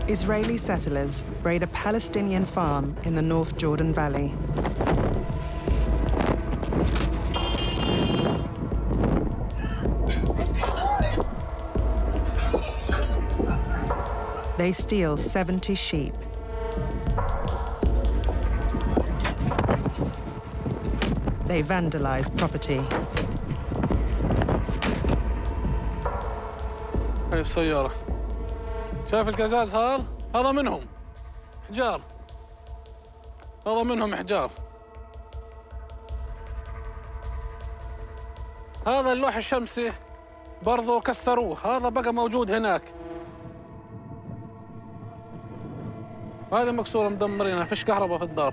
Israeli settlers raid a Palestinian farm in the North Jordan Valley. They steal 70 sheep. They vandalize property. هاي السيارة. شايف القزاز هذا منهم حجار. هذا منهم حجار. هذا اللوح الشمسي برضو كسروه، هذا بقى موجود هناك. هذه مكسورة مدمرينها، فيش كهرباء في الدار.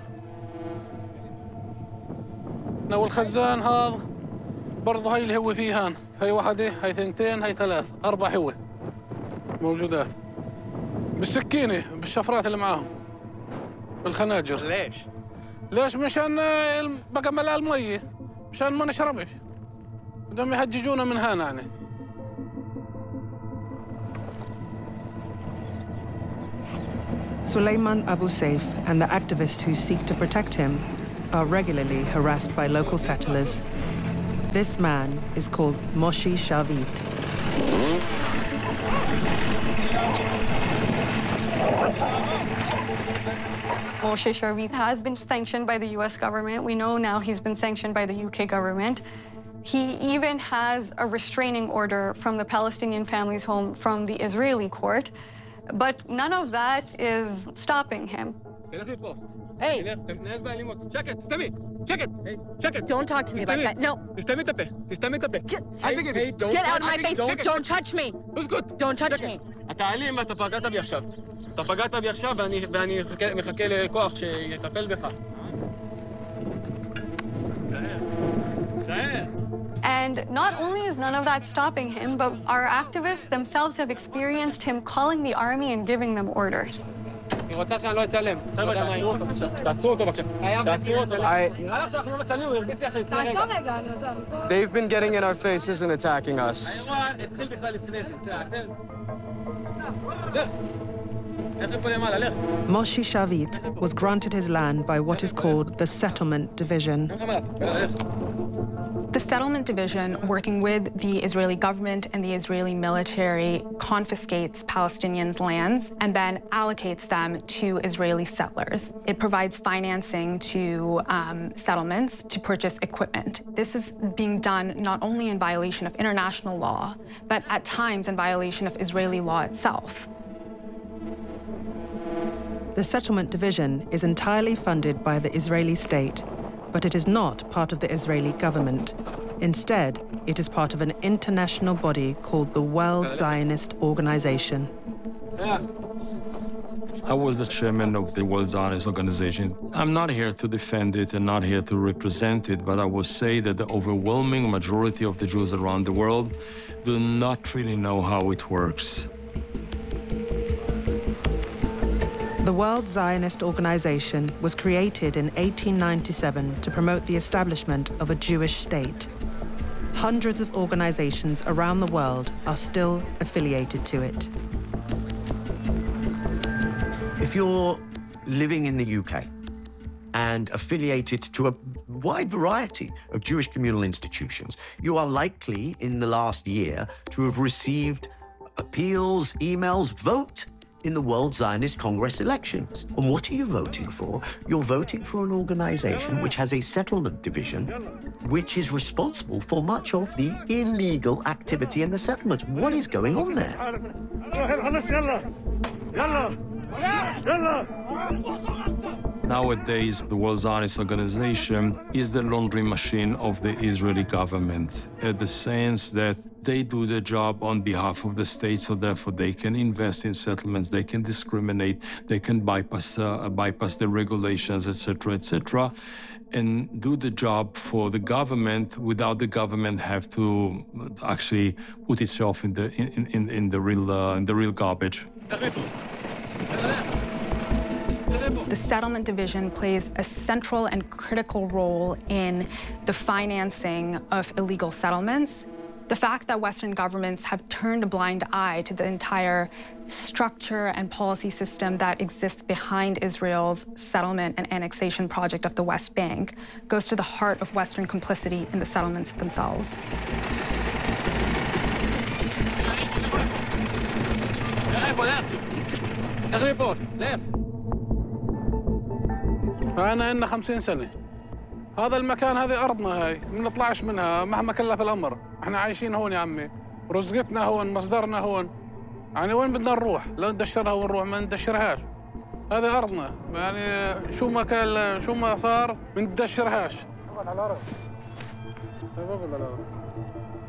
والخزان هذا برضه هاي اللي هو فيه هاي واحدة، هاي ثنتين، هاي ثلاث، 4 هو موجودات. بالسكينة، بالشفرات اللي معاهم، بالخناجر. ليش؟ ليش؟ مشان بقى ملال مية، مشان ما نشربش. بدهم يحججونا من هنا يعني. Suleiman Abu Saif and the activists who seek to protect him are regularly harassed by local settlers. This man is called Moshe Shavit. Moshe Shavit has been sanctioned by the US government. We know now he's been sanctioned by the UK government. He even has a restraining order from the Palestinian family's home from the Israeli court. But none of that is stopping him. Hey! Don't talk to me like that. No. Get out of my face. Don't touch me. Don't touch me. التعليم אתה פגעת בי עכשיו. אתה פגעת בי עכשיו ואני מחכה לכוח שיטפל בך. And not only is none of that stopping him, but our activists themselves have experienced him calling the army and giving them orders. They've been getting in our faces and attacking us. Moshe Shavit was granted his land by what is called the Settlement Division. The Settlement Division, working with the Israeli government and the Israeli military, confiscates Palestinians' lands and then allocates them to Israeli settlers. It provides financing to settlements to purchase equipment. This is being done not only in violation of international law, but at times in violation of Israeli law itself. The Settlement Division is entirely funded by the Israeli state, but it is not part of the Israeli government. Instead, it is part of an international body called the World Zionist Organization. I was the chairman of the World Zionist Organization. I'm not here to defend it and not here to represent it, but I will say that the overwhelming majority of the Jews around the world do not really know how it works. The World Zionist Organization was created in 1897 to promote the establishment of a Jewish state. Hundreds of organizations around the world are still affiliated to it. If you're living in the UK and affiliated to a wide variety of Jewish communal institutions, you are likely in the last year to have received appeals, emails, vote in the World Zionist Congress elections. And what are you voting for? You're voting for an organization which has a settlement division which is responsible for much of the illegal activity in the settlements. What is going on there? Nowadays, the World Zionist Organization is the laundry machine of the Israeli government, in the sense that they do the job on behalf of the state, so therefore they can invest in settlements, they can discriminate, they can bypass the regulations, etc., etc., and do the job for the government without the government have to actually put itself in the real garbage. The Settlement Division plays a central and critical role in the financing of illegal settlements The fact that Western governments have turned a blind eye to the entire structure and policy system that exists behind Israel's settlement and annexation project of the West Bank goes to the heart of Western complicity in the settlements themselves. أنا إلنا 50 سنة. هذا المكان، هذه أرضنا، هاي ما نطلعش منها مهما كلف الأمر. إحنا عايشين هون يا عمي، رزقتنا هون، مصدرنا هون. يعني وين بدنا نروح؟ لو ندشرها ونروح ما ندشرهاش. هذه أرضنا، يعني شو ما كان شو ما صار ما ندشرهاش. بقعد على الأرض. بقعد على الأرض.